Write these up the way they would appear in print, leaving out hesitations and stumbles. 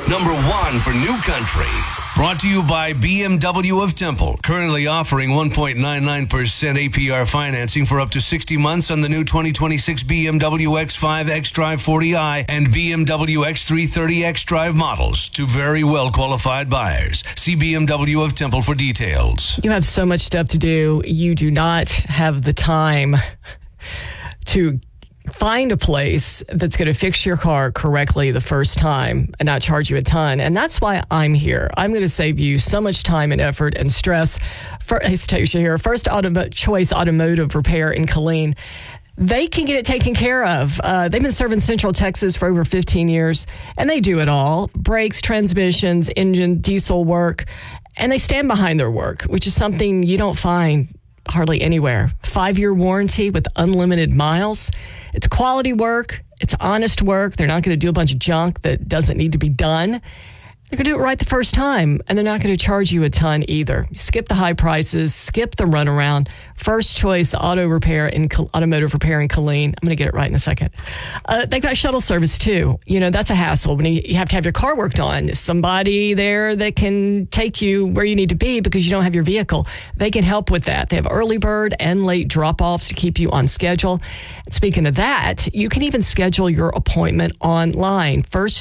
Number 1 for New Country. Brought to you by BMW of Temple. Currently offering 1.99% APR financing for up to 60 months on the new 2026 BMW X5 xDrive 40i and BMW X330 xDrive models to very well qualified buyers. See BMW of Temple for details. You have so much stuff to do. You do not have the time to find a place that's going to fix your car correctly the first time and not charge you a ton. And that's why I'm here. I'm going to save you so much time and effort and stress. It's Tasha here. First Choice Automotive Repair in Killeen. They can get it taken care of. They've been serving Central Texas for over 15 years, and they do it all. Brakes, transmissions, engine, diesel work, and they stand behind their work, which is something you don't find hardly anywhere. 5-year warranty with unlimited miles. It's quality work. It's honest work. They're not going to do a bunch of junk that doesn't need to be done. They're going to do it right the first time, and they're not going to charge you a ton either. Skip the high prices, skip the runaround. First Choice Automotive Repair in Killeen. I'm going to get it right in a second. They've got shuttle service too. You know, that's a hassle when you have to have your car worked on. Somebody there that can take you where you need to be because you don't have your vehicle. They can help with that. They have early bird and late drop-offs to keep you on schedule. And speaking of that, you can even schedule your appointment online.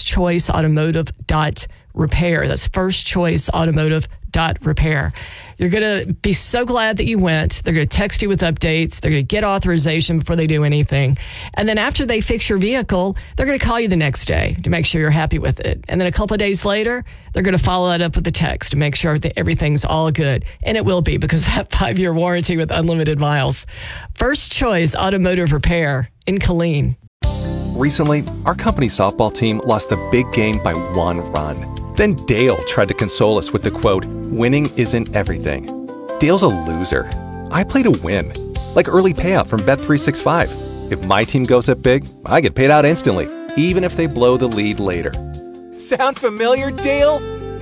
FirstChoiceAutomotive.repair. That's FirstChoiceAutomotive.repair. You're going to be so glad that you went. They're going to text you with updates. They're going to get authorization before they do anything. And then after they fix your vehicle, they're going to call you the next day to make sure you're happy with it. And then a couple of days later, they're going to follow that up with a text to make sure that everything's all good. And it will be because that 5-year warranty with unlimited miles. First Choice Automotive Repair in Killeen. Recently, our company softball team lost the big game by 1 run. Then Dale tried to console us with the quote, "Winning isn't everything." Dale's a loser. I play to win, like early payout from Bet365. If my team goes up big, I get paid out instantly, even if they blow the lead later. Sound familiar, Dale?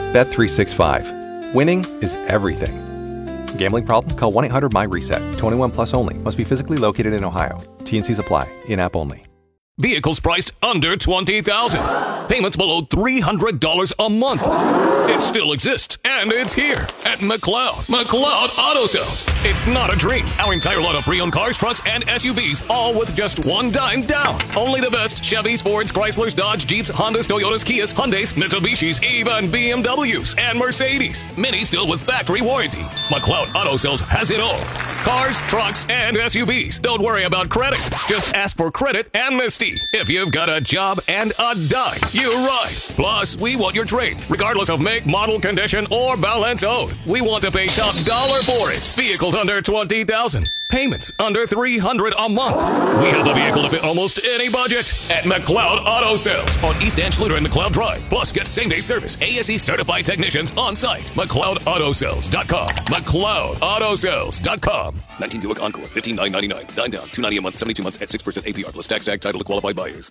Bet365. Winning is everything. Gambling problem? Call 1-800-MY-RESET. 21 plus only. Must be physically located in Ohio. T&Cs apply. In-app only. Vehicles priced under $20,000. Payments below $300 a month. It still exists, and it's here at McLeod. McLeod Auto Sales. It's not a dream. Our entire line of pre-owned cars, trucks, and SUVs, all with just $1 down. Only the best Chevys, Fords, Chryslers, Dodge, Jeeps, Hondas, Toyotas, Kias, Hyundais, Mitsubishis, even BMWs and Mercedes. Many still with factory warranty. McLeod Auto Sales has it all. Cars, trucks, and SUVs. Don't worry about credit. Just ask for credit amnesty. If you've got a job and a dime, you're right. Plus, we want your trade, regardless of make, model, condition, or balance owed. We want to pay top dollar for it. Vehicles under $20,000. Payments under $300 a month. We have the vehicle to fit almost any budget at McLeod Auto Sales on East Anschluter and McLeod Drive. Plus, get same-day service. ASE certified technicians on site. McLeodAutoSales.com. McLeodAutoSales.com. 19 Buick Encore, $15,999. 9 down, $290 a month, 72 months at 6% APR plus tax, tag, title to qualified buyers.